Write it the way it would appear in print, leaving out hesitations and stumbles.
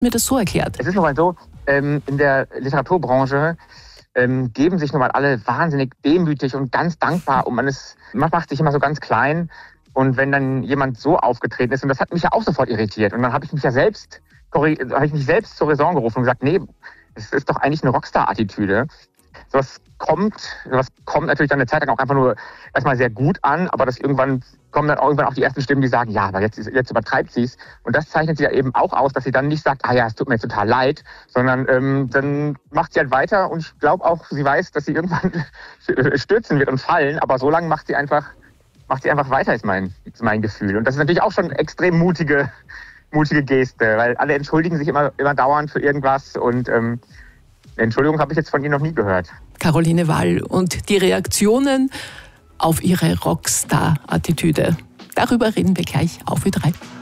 mir das so erklärt. Es ist nun mal so, in der Literaturbranche geben sich nun mal alle wahnsinnig demütig und ganz dankbar und man macht sich immer so ganz klein. Und wenn dann jemand so aufgetreten ist, und das hat mich ja auch sofort irritiert, und dann habe ich mich selbst zur Raison gerufen und gesagt, nee, es ist doch eigentlich eine Rockstar-Attitüde. Sowas kommt natürlich dann eine Zeit lang auch einfach nur erstmal sehr gut an, aber kommen dann irgendwann auch die ersten Stimmen, die sagen, ja, aber jetzt übertreibt sie es. Und das zeichnet sie ja eben auch aus, dass sie dann nicht sagt, es tut mir jetzt total leid, sondern dann macht sie halt weiter, und ich glaube auch, sie weiß, dass sie irgendwann stürzen wird und fallen, aber so lange macht sie einfach weiter, ist mein Gefühl. Und das ist natürlich auch schon eine extrem mutige Geste, weil alle entschuldigen sich immer dauernd für irgendwas, und Entschuldigung habe ich jetzt von ihr noch nie gehört. Caroline Wall und die Reaktionen auf ihre Rockstar-Attitüde. Darüber reden wir gleich auf Ö3.